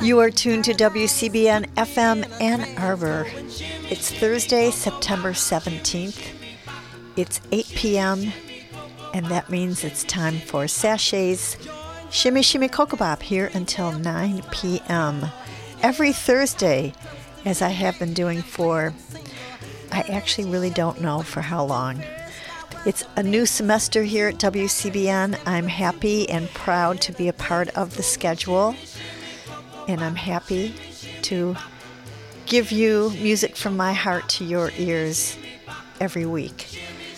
You are tuned to WCBN FM Ann Arbor. It's Thursday, September 17th. It's 8 p.m., and that means it's time for Sashay's Shimmy Shimmy Cocoa Bop here until 9 p.m. every Thursday, as I have been doing for, I actually really don't know for how long. It's a new semester here at WCBN. I'm happy and proud to be a part of the schedule, and I'm happy to give you music from my heart to your ears every week.